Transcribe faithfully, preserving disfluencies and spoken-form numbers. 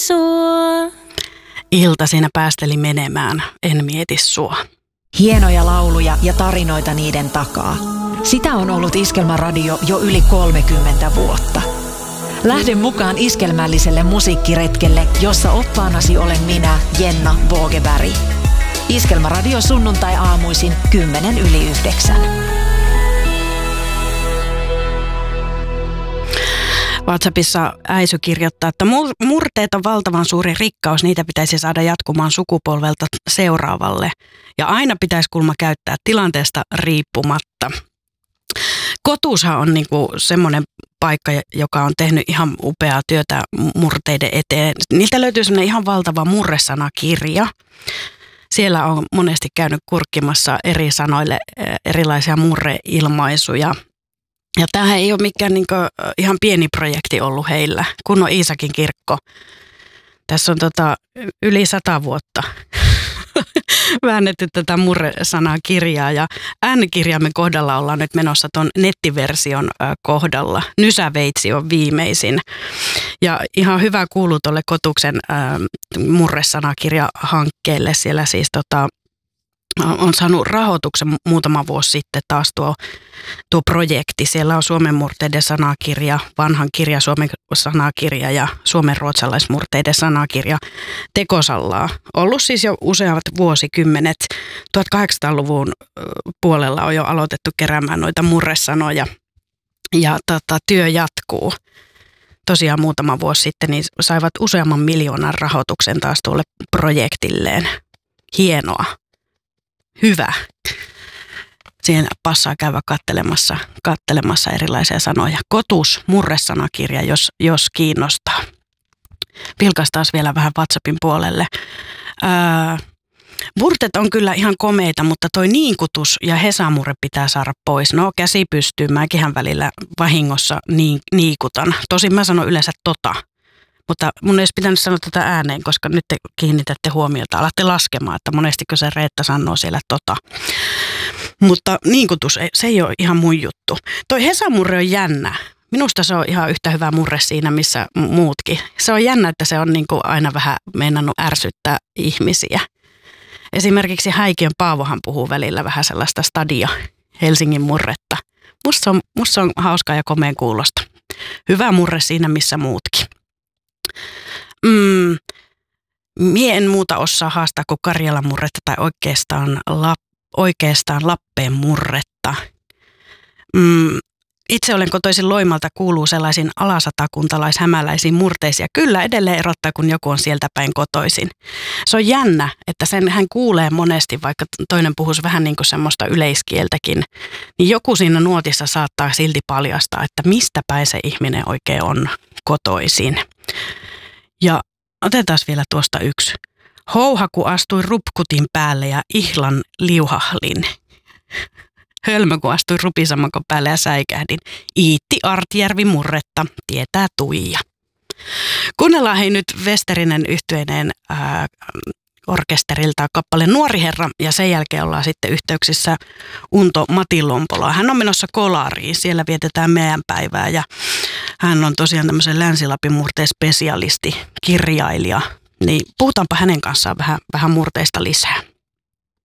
sua. Ilta siinä päästeli menemään, en mieti sua. Hienoja lauluja ja tarinoita niiden takaa. Sitä on ollut Iskelmäradio jo yli kolmekymmentä vuotta. Lähde mukaan iskelmälliselle musiikkiretkelle, jossa oppaanasi olen minä, Jenna Vågeberg. Iskelmäradio sunnuntai-aamuisin kymmenen yli yhdeksän. WhatsAppissa Äisy kirjoittaa, että murteet on valtavan suuri rikkaus, niitä pitäisi saada jatkumaan sukupolvelta seuraavalle. Ja aina pitäisi kulma käyttää tilanteesta riippumatta. Kotuushan on niinku semmoinen paikka, joka on tehnyt ihan upeaa työtä murteiden eteen. Niiltä löytyy semmoinen ihan valtava murresanakirja. Siellä on monesti käynyt kurkkimassa eri sanoille erilaisia murreilmaisuja. Ja tämähän ei ole mikään niinku ihan pieni projekti ollut heillä, kun on Iisakin kirkko. Tässä on tota yli sata vuotta väännetty tätä murresanakirjaa ja äänikirjamme kohdalla ollaan nyt menossa tuon nettiversion kohdalla. Nysäveitsi on viimeisin. Ja ihan hyvä kuuluu tuolle Kotuksen murresanakirjahankkeelle. Siellä siis tota, on saanut rahoituksen muutama vuosi sitten taas tuo, tuo projekti. Siellä on Suomen murteiden sanakirja, vanhan kirja Suomen sanakirja ja Suomen ruotsalaismurteiden sanakirja tekosallaa. Ollut siis jo useat vuosikymmenet. tuhatkahdeksansataaluvun puolella on jo aloitettu keräämään noita murresanoja ja tota, työ jatkuu. Tosiaan muutama vuosi sitten niin saivat useamman miljoonan rahoituksen taas tuolle projektilleen. Hienoa. Hyvä. Siihen passaa käydä kattelemassa, kattelemassa erilaisia sanoja. Kotus, murresanakirja, jos, jos kiinnostaa. Vilkaistaan vielä vähän WhatsAppin puolelle. Ää, murteet on kyllä ihan komeita, mutta toi niinkutus ja hesamurre pitää saada pois. No käsi pystyy, mäkinhän välillä vahingossa niin, niikutan. Tosin mä sanon yleensä tota. Mutta mun ei olisi pitänyt sanoa tätä ääneen, koska nyt te kiinnitätte huomiota. Alatte laskemaan, että monestiko se Reetta sanoo siellä tota. Mutta niinkutus, se ei ole ihan mun juttu. Toi hesamurre on jännä. Minusta se on ihan yhtä hyvä murre siinä, missä muutkin. Se on jännä, että se on niin kuin aina vähän meinannut ärsyttää ihmisiä. Esimerkiksi Häikiön Paavohan puhuu välillä vähän sellaista stadia Helsingin murretta. Musta se on, musta se on hauskaa ja komeen kuulosta. Hyvä murre siinä, missä muutkin. Mm, mie en muuta osaa haastaa kuin Karjalan murretta tai oikeastaan, lap, oikeastaan Lappeen murretta. Mm, itse olen kotoisin Loimalta, kuuluu sellaisiin alasatakuntalais-hämäläisiin murteisiin. Kyllä edelleen erottaa, kun joku on sieltä päin kotoisin. Se on jännä, että sen hän kuulee monesti, vaikka toinen puhuisi vähän niin kuin semmoista yleiskieltäkin. Niin joku siinä nuotissa saattaa silti paljastaa, että mistä päin se ihminen oikein on kotoisin. Ja otetaan vielä tuosta yksi. Houhaku astui rupkutin päälle ja ihlan liuhahlin. Hölmö kun astui rupisammakon päälle ja säikähdin. Iitti Artjärvi murretta, tietää Tuija. Kuunnellaan hei nyt Westerinen yhtyeineen ää, orkesterilta kappale Nuori herra ja sen jälkeen ollaan sitten yhteyksissä Unto Mati Lompoloa. Hän on menossa Kolariin, siellä vietetään meidän päivää ja hän on tosiaan tämmöisen Länsi-Lapin murteen spesialisti, kirjailija. Niin puhutaanpa hänen kanssaan vähän, vähän murteista lisää.